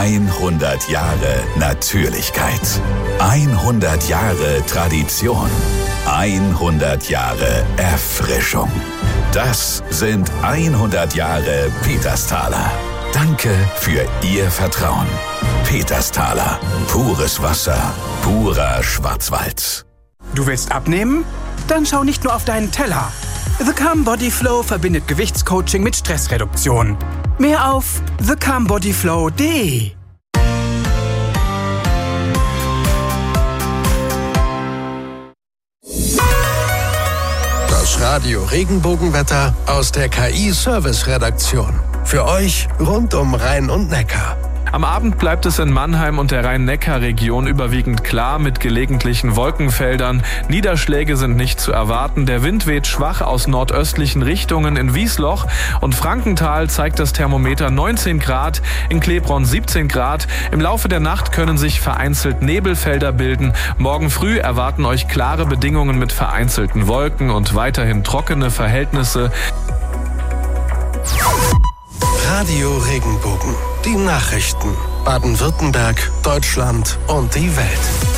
100 Jahre Natürlichkeit. 100 Jahre Tradition. 100 Jahre Erfrischung. Das sind 100 Jahre Petersthaler. Danke für Ihr Vertrauen. Petersthaler. Pures Wasser. Purer Schwarzwald. Du willst abnehmen? Dann schau nicht nur auf deinen Teller. The Calm Body Flow verbindet Gewichtscoaching mit Stressreduktion. Mehr auf thecalmbodyflow.de. Das Radio Regenbogenwetter aus der KI-Service-Redaktion. Für euch rund um Rhein und Neckar. Am Abend bleibt es in Mannheim und der Rhein-Neckar-Region überwiegend klar mit gelegentlichen Wolkenfeldern. Niederschläge sind nicht zu erwarten. Der Wind weht schwach aus nordöstlichen Richtungen. In Wiesloch und Frankenthal zeigt das Thermometer 19 Grad, in Klebronn 17 Grad. Im Laufe der Nacht können sich vereinzelt Nebelfelder bilden. Morgen früh erwarten euch klare Bedingungen mit vereinzelten Wolken und weiterhin trockene Verhältnisse. Radio Regenbogen. Die Nachrichten. Baden-Württemberg, Deutschland und die Welt.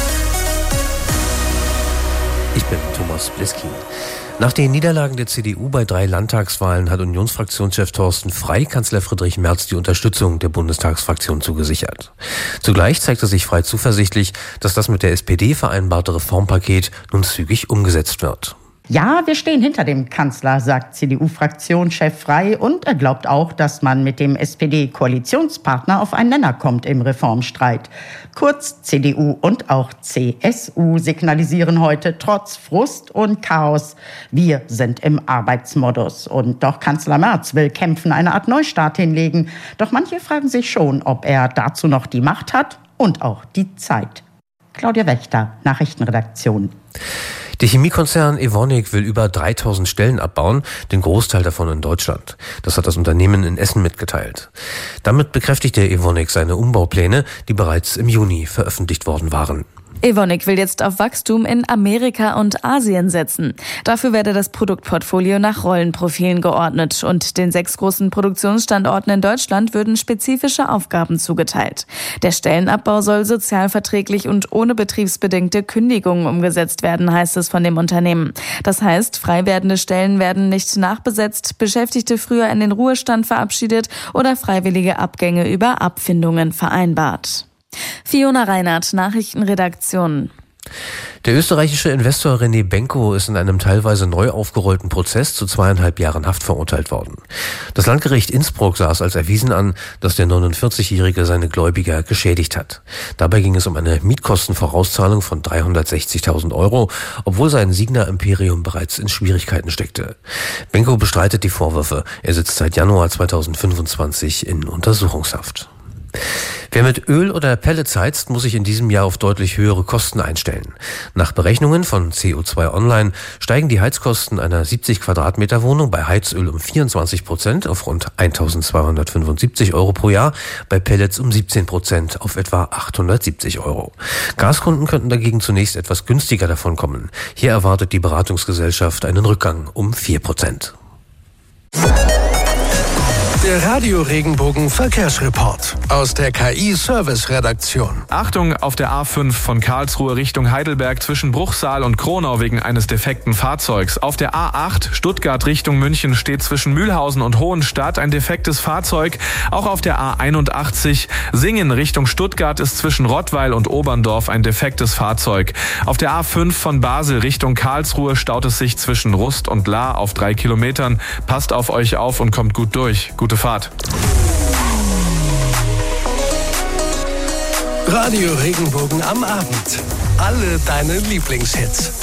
Ich bin Thomas Bliskin. Nach den Niederlagen der CDU bei 3 Landtagswahlen hat Unionsfraktionschef Thorsten Frey Kanzler Friedrich Merz die Unterstützung der Bundestagsfraktion zugesichert. Zugleich zeigte sich Frey zuversichtlich, dass das mit der SPD vereinbarte Reformpaket nun zügig umgesetzt wird. Ja, wir stehen hinter dem Kanzler, sagt CDU-Fraktionschef Frey, und er glaubt auch, dass man mit dem SPD-Koalitionspartner auf einen Nenner kommt im Reformstreit. Kurz, CDU und auch CSU signalisieren heute trotz Frust und Chaos: wir sind im Arbeitsmodus. Und doch Kanzler Merz will kämpfen, eine Art Neustart hinlegen. Doch manche fragen sich schon, ob er dazu noch die Macht hat und auch die Zeit. Claudia Wächter, Nachrichtenredaktion. Der Chemiekonzern Evonik will über 3000 Stellen abbauen, den Großteil davon in Deutschland. Das hat das Unternehmen in Essen mitgeteilt. Damit bekräftigt der Evonik seine Umbaupläne, die bereits im Juni veröffentlicht worden waren. Evonik will jetzt auf Wachstum in Amerika und Asien setzen. Dafür werde das Produktportfolio nach Rollenprofilen geordnet und den 6 großen Produktionsstandorten in Deutschland würden spezifische Aufgaben zugeteilt. Der Stellenabbau soll sozialverträglich und ohne betriebsbedingte Kündigungen umgesetzt werden, heißt es von dem Unternehmen. Das heißt, frei werdende Stellen werden nicht nachbesetzt, Beschäftigte früher in den Ruhestand verabschiedet oder freiwillige Abgänge über Abfindungen vereinbart. Fiona Reinhardt, Nachrichtenredaktion. Der österreichische Investor René Benko ist in einem teilweise neu aufgerollten Prozess zu 2,5 Jahren Haft verurteilt worden. Das Landgericht Innsbruck sah es als erwiesen an, dass der 49-Jährige seine Gläubiger geschädigt hat. Dabei ging es um eine Mietkostenvorauszahlung von 360.000 €, obwohl sein Signa-Imperium bereits in Schwierigkeiten steckte. Benko bestreitet die Vorwürfe. Er sitzt seit Januar 2025 in Untersuchungshaft. Wer mit Öl oder Pellets heizt, muss sich in diesem Jahr auf deutlich höhere Kosten einstellen. Nach Berechnungen von CO2 Online steigen die Heizkosten einer 70 Quadratmeter Wohnung bei Heizöl um 24% auf rund 1.275 € pro Jahr, bei Pellets um 17% auf etwa 870 €. Gaskunden könnten dagegen zunächst etwas günstiger davon kommen. Hier erwartet die Beratungsgesellschaft einen Rückgang um 4%. Der Radio Regenbogen Verkehrsreport aus der KI-Service-Redaktion. Achtung, auf der A5 von Karlsruhe Richtung Heidelberg zwischen Bruchsal und Kronau wegen eines defekten Fahrzeugs. Auf der A8 Stuttgart Richtung München steht zwischen Mühlhausen und Hohenstadt ein defektes Fahrzeug. Auch auf der A81 Singen Richtung Stuttgart ist zwischen Rottweil und Oberndorf ein defektes Fahrzeug. Auf der A5 von Basel Richtung Karlsruhe staut es sich zwischen Rust und Lahr auf 3 Kilometern. Passt auf euch auf und kommt gut durch. Gute Fahrt. Radio Regenbogen am Abend. Alle deine Lieblingshits.